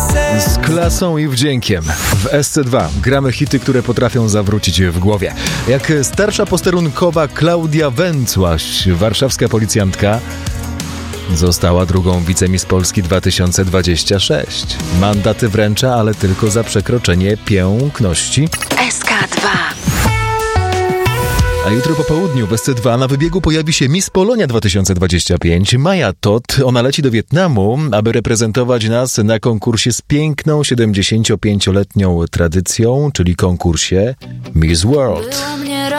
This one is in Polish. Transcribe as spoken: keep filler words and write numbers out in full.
Z klasą i wdziękiem. W S C dwa gramy hity, które potrafią zawrócić w głowie. Jak starsza posterunkowa Klaudia Węcłaś, warszawska policjantka, została drugą wicemiss Polski dwa tysiące dwudziesty szósty. Mandaty wręcza, ale tylko za przekroczenie piękności. S K dwa. A jutro po południu w S C dwa na wybiegu pojawi się Miss Polonia dwa tysiące dwudziesty piąty. Maja Todt, ona leci do Wietnamu, aby reprezentować nas na konkursie z piękną siedemdziesięciopięcioletnią tradycją, czyli konkursie Miss World.